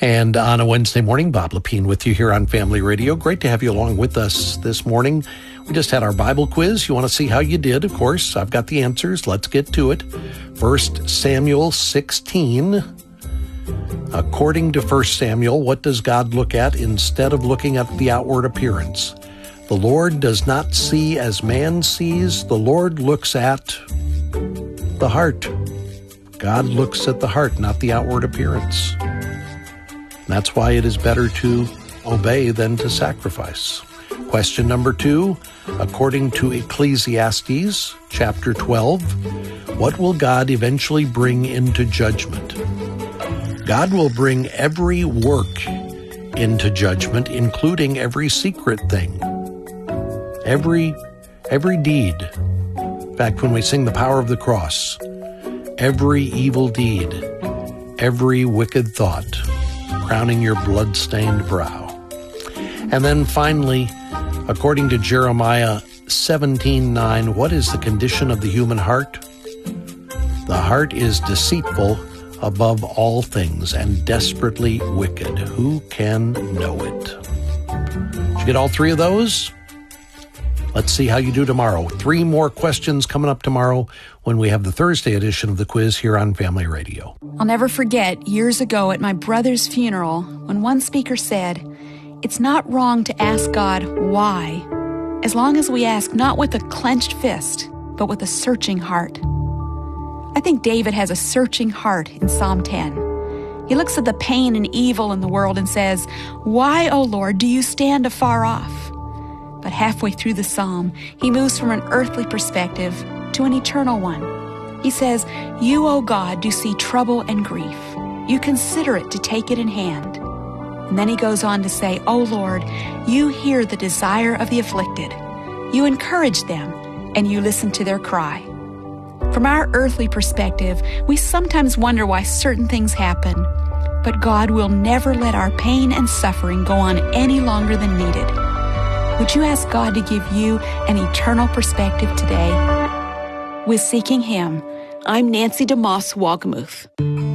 And on a Wednesday morning, Bob Lepine with you here on Family Radio. Great to have you along with us this morning. We just had our Bible quiz. You want to see how you did, of course. I've got the answers. Let's get to it. 1 Samuel 16. According to 1 Samuel, what does God look at instead of looking at the outward appearance? The Lord does not see as man sees. The Lord looks at the heart. God looks at the heart, not the outward appearance. That's why it is better to obey than to sacrifice. Question number 2, according to Ecclesiastes chapter 12, what will God eventually bring into judgment? God will bring every work into judgment, including every secret thing, every deed. In fact, when we sing the power of the cross, every evil deed, every wicked thought, crowning your blood-stained brow. And then finally, according to Jeremiah 17:9, what is the condition of the human heart? The heart is deceitful above all things and desperately wicked. Who can know it? Did you get all 3 of those? Let's see how you do tomorrow. 3 more questions coming up tomorrow when we have the Thursday edition of the quiz here on Family Radio. I'll never forget years ago at my brother's funeral when one speaker said, "It's not wrong to ask God why, as long as we ask not with a clenched fist, but with a searching heart." I think David has a searching heart in Psalm 10. He looks at the pain and evil in the world and says, "Why, O Lord, do you stand afar off?" But halfway through the psalm, he moves from an earthly perspective to an eternal one. He says, "You, O God, do see trouble and grief. You consider it to take it in hand." And then he goes on to say, "O Lord, you hear the desire of the afflicted. You encourage them, and you listen to their cry." From our earthly perspective, we sometimes wonder why certain things happen, but God will never let our pain and suffering go on any longer than needed. Would you ask God to give you an eternal perspective today? With Seeking Him, I'm Nancy DeMoss Wolgemuth.